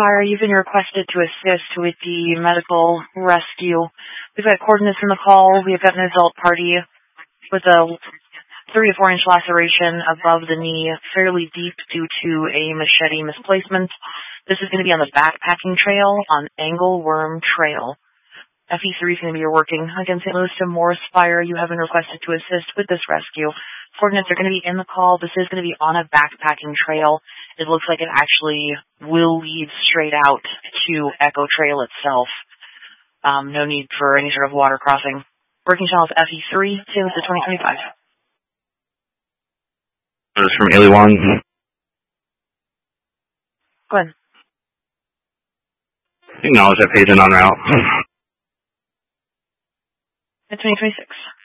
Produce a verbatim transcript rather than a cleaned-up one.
Fire, you've been requested to assist with the medical rescue. We've got coordinates in the call. We've got an adult party with a three to four inch laceration above the knee, fairly deep due to a machete misplacement. This is going to be on the backpacking trail on Angleworm Trail. F E three is going to be working against Saint Louis to Morris Fire. You have been requested to assist with this rescue. Coordinates are going to be in the call. This is going to be on a backpacking trail. It looks like it actually will lead straight out to Echo Trail itself. Um, no need for any sort of water crossing. Working channel is F E three, Saint Louis to twenty twenty-five. This is from Illy one. Go ahead. Acknowledge that page and on route. At twenty twenty-six.